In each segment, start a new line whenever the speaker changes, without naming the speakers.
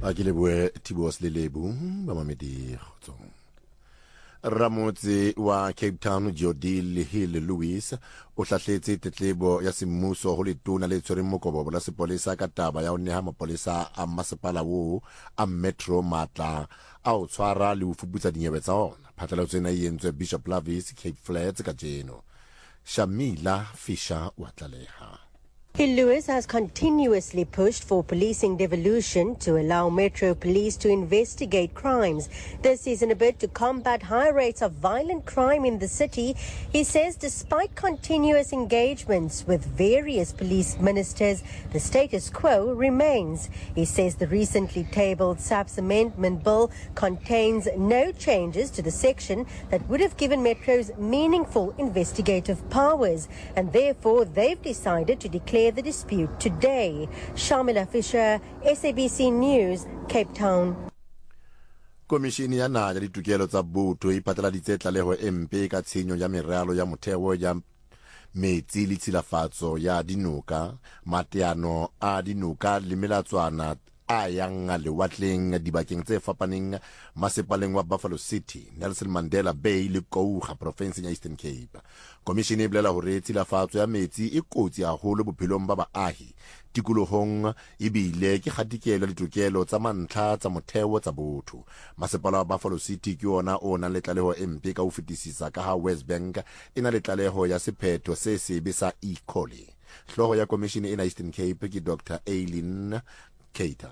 Akilebwe Tibos Lelebu, Bamamedi Hoton. Ramotse wa Cape Town Jodil Hill Louis o hlahletse tetlebo ya semmuso ho letona le tshwereng mokobo la sepolesa ka taba ya ho neha mapolesa a masepala wo a Metro matla a o tshwara le ho fuputsa dinyewe tsa ona. Phatlalatso ena e entswe Bishop Lavis Cape Flats ka jeno. Shamila Fisher wa tlaleha.
Hill Lewis has continuously pushed for policing devolution to allow Metro Police to investigate crimes. This is in a bid to combat high rates of violent crime in the city. He says despite continuous engagements with various police ministers, the status quo remains. He says the recently tabled SAPS amendment bill contains no changes to the section that would have given Metros meaningful investigative powers, and therefore they've decided to declare the dispute today. Shamila Fisher, SABC News, Cape Town.
Komishini ya naja ditokelo tsa botho e phatlaladitse tlaleho empe ka tshenyo ya meralo ya motheo ya metsi le tshilafatso ya dinoka, mateano a dinoka le melatswana a yang lewatleng dibakeng tse fapaneng masepaleng wa Buffalo City, Nelson Mandela Bay le Kouga province ya Eastern Cape. Komishini e bolela hore tshilafatso ya metsi e kotsi haholo bophelong ba baahi tikolohong ebile ke kgatikelo le tokelo tsa mantlha tsa motheo tsa botho. Masepala wa Buffalo City ke ona o na le tlaleho empe ka ho fetisisa ka ha West Bank e na le tlaleho ya sephetho se sebe sa E. coli. Hloho ya komishini ena Eastern Cape ke Dr. Aileen Keita.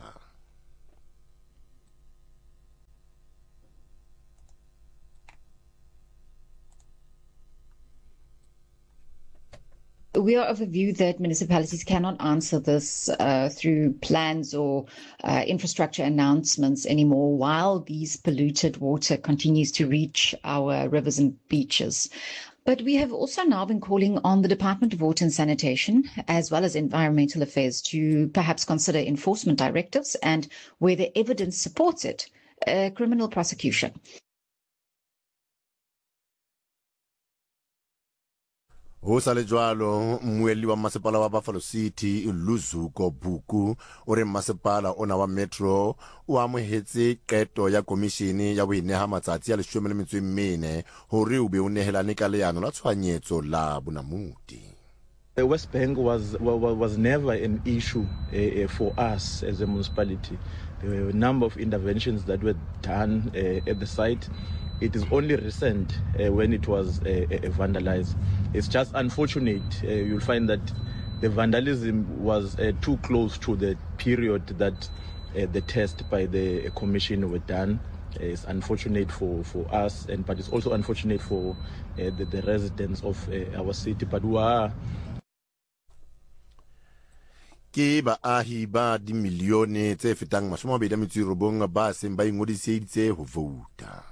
We are of the view that municipalities cannot answer this through plans or infrastructure announcements anymore while these polluted water continues to reach our rivers and beaches. But we have also now been calling on the Department of Water and Sanitation, as well as Environmental Affairs, to perhaps consider enforcement directives and, where the evidence supports it, criminal prosecution.
Ho sale jwalo mmuelli wa masepala wa Buffalo City Luzuko Buku o re masepala ona wa Metro o amohetse qeto ya komishini ya boineha matsatsi a 14 hore o be o nehelane ka leano la tshwanyetso la Bonamudi.
West Bank was never an issue for us as a municipality. There were a number of interventions that were done at the site. It is only recent when it was vandalized. It's just unfortunate. You'll find that the vandalism was too close to the period that the test by the commission were done. It's unfortunate for us, but it's also unfortunate for the residents of our city. But we are
ke baahi ba di milione tse fetang 29 ba seng ba ingodiseditse ho vouta.